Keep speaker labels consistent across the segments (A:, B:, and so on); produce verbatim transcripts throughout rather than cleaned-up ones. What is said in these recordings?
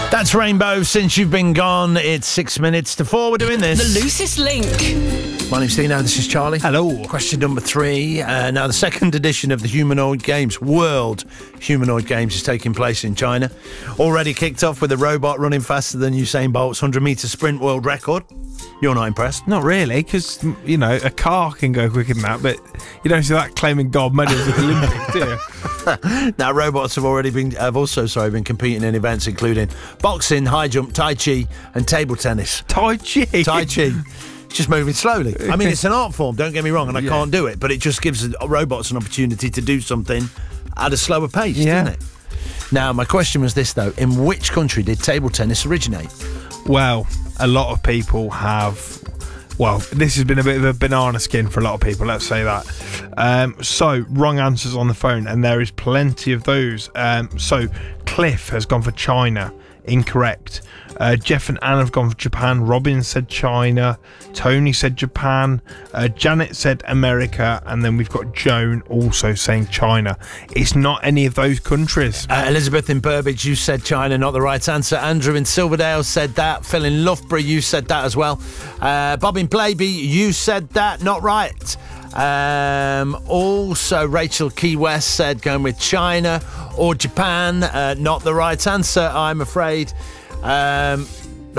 A: That's Rainbow. Since you've been gone, it's six minutes to four. We're doing this.
B: The loosest link.
A: My name's Dino. This is Charlie.
C: Hello.
A: Question number three. Uh, now, the second edition of the Humanoid Games, World Humanoid Games, is taking place in China. Already kicked off with a robot running faster than Usain Bolt's one hundred metre sprint world record. You're not impressed?
C: Not really, because, you know, a car can go quicker than that, but you don't see that claiming gold medals at the Olympics, do you?
A: Now, robots have already been, have also, sorry, been competing in events including boxing, high jump, Tai Chi, and table tennis.
C: Tai Chi?
A: Tai Chi. Just moving slowly. I mean, it's an art form, don't get me wrong, and I
C: Yeah.
A: can't do it, but it just gives robots an opportunity to do something at a slower pace,
C: Yeah.
A: doesn't it? Now, my question was this, though. In which country did table tennis originate?
C: Well, a lot of people have... Well, this has been a bit of a banana skin for a lot of people, let's say that. Um, so, wrong answers on the phone, and there is plenty of those. Um, so, Cliff has gone for China. Incorrect. Uh, Jeff and Anne have gone for Japan. Robin said China. Tony said Japan. Uh, Janet said America. And then we've got Joan also saying China. It's not any of those countries.
A: Uh, Elizabeth in Burbage, you said China, not the right answer. Andrew in Silverdale said that. Phil in Loughborough, you said that as well. Uh, Bob in Plaby, you said that, not right. Um, also, Rachel Key West said going with China or Japan. Uh, not the right answer, I'm afraid. Um,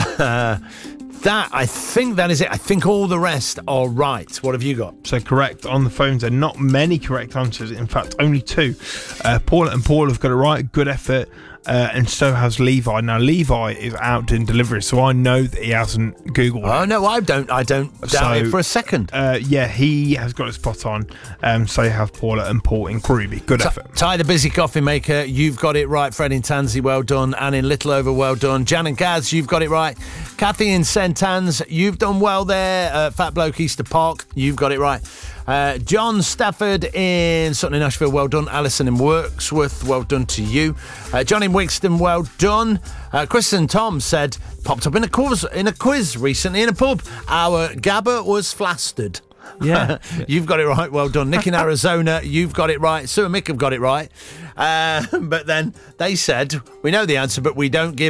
A: that, I think that is it. I think all the rest are right. What have you got?
C: So correct on the phones. There are not many correct answers. In fact, only two. Uh, Paula and Paul have got it right. Good effort. Uh, and so has Levi. Now, Levi is out doing delivery, so I know that he hasn't Googled
A: Oh,
C: it.
A: no, I don't. I don't doubt
C: So,
A: it for a second.
C: Uh, yeah, he has got it spot on. Um, so you have Paula and Paul in Groovy. Good effort.
A: Ty the Busy Coffee Maker, you've got it right. Fred in Tansy, well done. Anne in Littleover, well done. Jan and Gaz, you've got it right. Kathy in Saint Anne's, you've done well there. Uh, Fat Bloke Easter Park, you've got it right. Uh, John Stafford in Sutton in Asheville, well done. Alison in Wirksworth, well done to you. Uh, John in Wixton, well done. Uh, Chris and Tom said, popped up in a quiz, in a quiz recently in a pub. Our Gabba was flastered.
C: Yeah.
A: You've got it right, well done. Nick in Arizona, you've got it right. Sue and Mick have got it right. Uh, but then they said, we know the answer, but we don't give